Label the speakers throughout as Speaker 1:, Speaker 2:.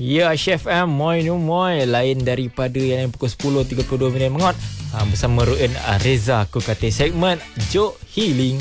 Speaker 1: Ya, Chef M, moi no moi. Lain daripada yang pukul 10.32 minit mengot. Bersama Ruin Reza, aku kata segmen Joke Healing.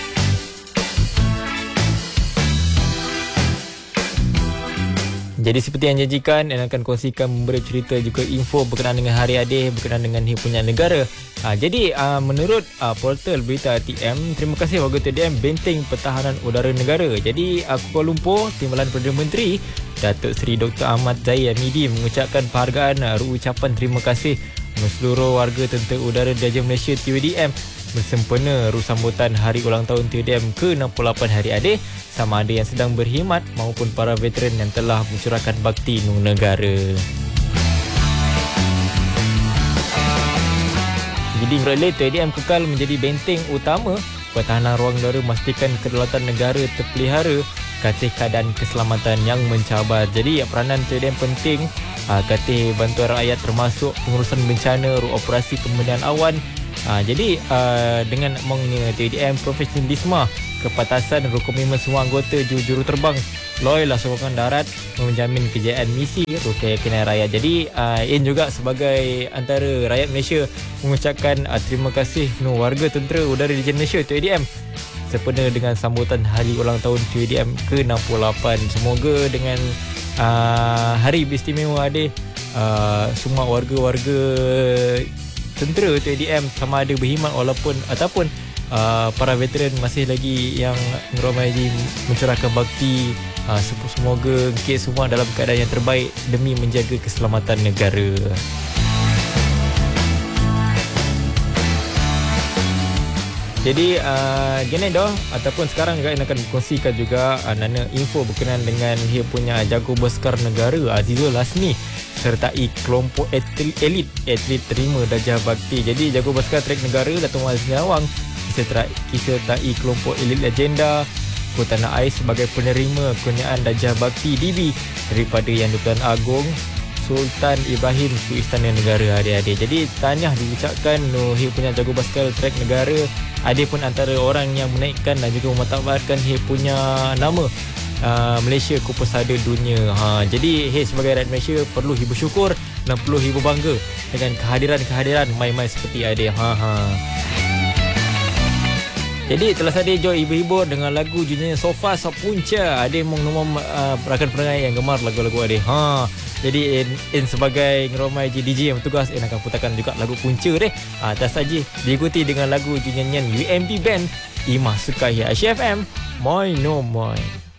Speaker 1: Jadi seperti yang janjikan, N akan kongsikan memberi cerita juga info berkenaan dengan Hari Adil, berkenaan dengan punya negara. Jadi menurut portal berita TM, terima kasih warga TDM Benteng Pertahanan Udara Negara. Jadi Kuala Lumpur, Timbalan Perdana Menteri Datuk Seri Dr. Ahmad Zahid Hamidi mengucapkan penghargaan ucapan terima kasih seluruh warga Tentera Udara Diraja Malaysia TUDM bersempena sambutan Hari Ulang Tahun TUDM ke-68 Hari Adil, sama ada yang sedang berkhidmat maupun para veteran yang telah mencurahkan bakti nun negara. Jadi relay TUDM kekal menjadi benteng utama pertahanan ruang udara, memastikan kedaulatan negara terpelihara katih keadaan keselamatan yang mencabar. Jadi peranan TUDM penting katih bantuan rakyat termasuk pengurusan bencana, operasi pembinaan awan. Jadi dengan mengnya TUDM profesionalisme, kepatasan dan komitmen semua anggota juru terbang loyal sokongan darat menjamin kejayaan misi keyakinan rakyat. Jadi In juga sebagai antara rakyat Malaysia mengucapkan terima kasih warga Tentera Udara Diraja Malaysia TUDM sempena dengan sambutan Hari Ulang Tahun TUDM ke-68. Semoga dengan Hari Beristimewa Adil, semua warga-warga tentera TUDM sama ada berkhidmat ataupun para veteran masih lagi yang ramai mencurahkan bakti. Semoga semua dalam keadaan yang terbaik demi menjaga keselamatan negara. Jadi gini dah, ataupun sekarang juga akan kongsikan juga nana info berkenaan dengan dia punya jago basikal negara Azizul Hasni sertai kelompok atlet terima darjah bakti. Jadi jago basikal trek negara Datuk Aziz Nawang disertai kelompok elit legenda Tanah Air sebagai penerima kurniaan darjah bakti DB daripada Yang di-Pertuan Agong Sultan Ibrahim ke Istana Negara adik-adik. Jadi tahniah diucapkan dia punya jago basikal trek negara. Ada pun antara orang yang menaikkan dan juga memaktabarkan dia punya nama Malaysia ke pesada dunia. Jadi sebagai rakyat Malaysia perlu bersyukur dan perlu berbangga dengan kehadiran mai-mai seperti adik. Jadi telah saja Joy hibur dengan lagu judulnya Sofa Sapunca. Ada nomor rakan perangai yang gemar lagu-lagu ada. Jadi In sebagai ngeromai DJ yang bertugas, In akan putarkan juga lagu punca deh. Tak saja diikuti dengan lagu nyanyian UMB Band Imah Sukai Chef M, Moi No Moi.